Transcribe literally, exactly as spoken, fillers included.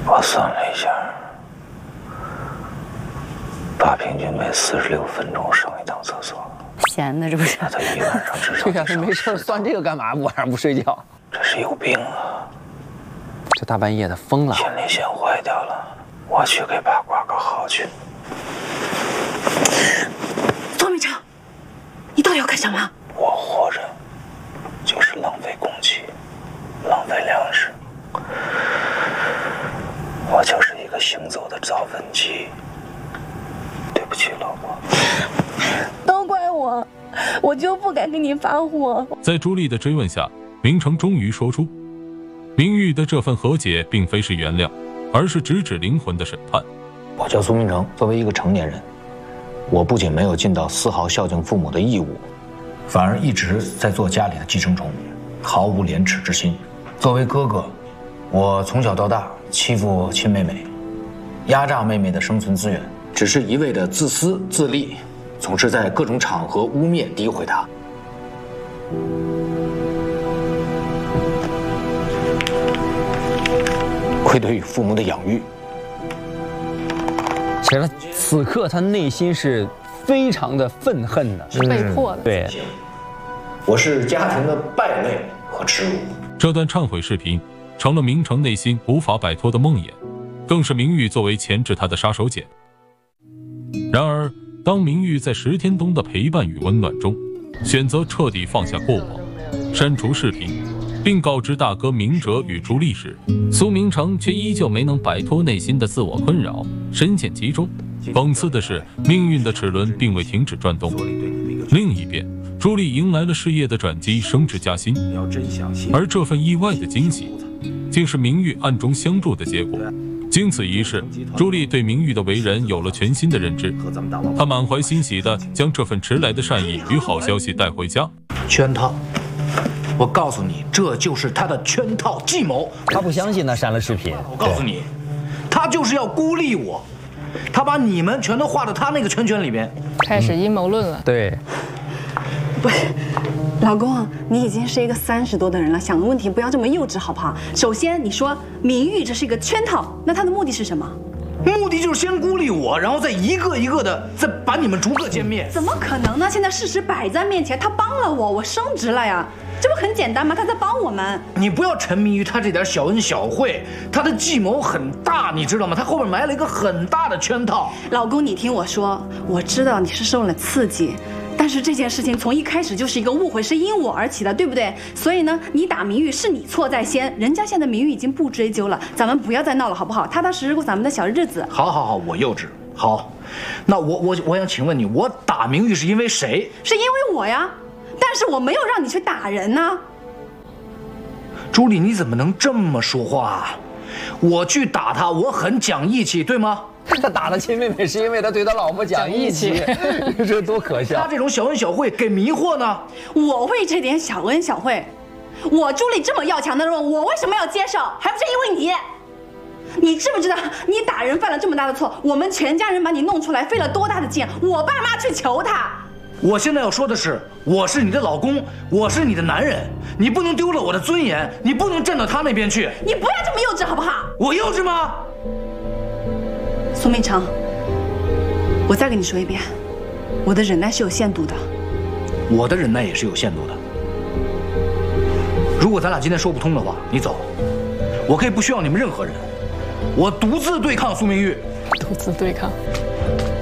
我算了一下，爸平均每四十六分钟上一趟厕所。 闲的这不是？ 那他一晚上至少这要是没事算这个干嘛？晚上不睡觉？ 这是有病啊！ 这大半夜的疯了。 前列腺坏掉了，我去给爸挂个号去。 方明成，你到底要干什么？ 我活着就是浪费空气，浪费粮食。我就是一个行走的造粪机。对不起，老婆。 都怪我，我就不该跟你发火。 在朱莉的追问下，明成终于说出，明玉的这份和解并非是原谅，而是直指灵魂的审判。 我叫苏明成，作为一个成年人，我不仅没有尽到丝毫孝敬父母的义务，反而一直在做家里的寄生虫，毫无廉耻之心。作为哥哥，我从小到大欺负亲妹妹，压榨妹妹的生存资源，只是一味的自私自利，总是在各种场合污蔑诋毁她。愧对于父母的养育。 其实此刻他内心是非常的愤恨的， 是被迫的。 对， 我是家庭的败类和耻辱。 这段忏悔视频成了明成内心无法摆脱的梦魇，更是明玉作为钳制他的杀手锏。然而，当明玉在石天东的陪伴与温暖中，选择彻底放下过往，删除视频，并告知大哥明哲与朱莉时，苏明成却依旧没能摆脱内心的自我困扰，深陷其中。讽刺的是，命运的齿轮并未停止转动。另一边，朱莉迎来了事业的转机，升职加薪，而这份意外的惊喜，竟是明玉暗中相助的结果。经此一事，朱莉对明玉的为人有了全新的认知，她满怀欣喜地将这份迟来的善意与好消息带回家。 圈套，我告诉你，这就是他的圈套计谋。 他不相信那删了视频。 我告诉你，他就是要孤立我，他把你们全都划到他那个圈圈里边， 开始阴谋论了。 对， 不是，老公，你已经是一个三十多的人了，想个问题不要这么幼稚好不好？首先，你说明玉这是一个圈套，那他的目的是什么？ 目的就是先孤立我，然后再一个一个的再把你们逐个歼灭。 怎么可能呢？现在事实摆在面前，他帮了我，我升职了呀，这不很简单吗？他在帮我们。 你不要沉迷于他这点小恩小惠，他的计谋很大，你知道吗？他后面埋了一个很大的圈套。 老公，你听我说，我知道你是受了刺激。但是这件事情从一开始就是一个误会，是因我而起的，对不对？所以呢，你打明玉是你错在先，人家现在明玉已经不追究了，咱们不要再闹了，好不好？踏踏实实过咱们的小日子。 好好好，我幼稚。好，那我我我想请问你，我打明玉是因为谁？ 是因为我呀，但是我没有让你去打人呢。 朱莉，你怎么能这么说话？我去打他，我很讲义气，对吗？ 他打了亲妹妹是因为他对他老婆讲义气，这多可笑！ 他这种小恩小惠给迷惑呢？ 我为这点小恩小惠，我朱莉这么要强的人，我为什么要接受？还不是因为你？你知不知道，你打人犯了这么大的错，我们全家人把你弄出来，费了多大的劲？我爸妈去求他。 我现在要说的是，我是你的老公，我是你的男人，你不能丢了我的尊严，你不能站到他那边去。 你不要这么幼稚好不好？ 我幼稚吗？ 苏明成，我再跟你说一遍，我的忍耐是有限度的。 我的忍耐也是有限度的。如果咱俩今天说不通的话，你走，我可以不需要你们任何人，我独自对抗苏明玉。 独自对抗。